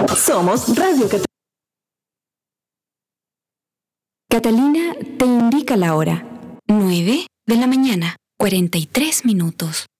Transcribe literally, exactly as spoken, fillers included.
Somos Radio Catalina. Catalina te indica la hora. nueve de la mañana, cuarenta y tres minutos.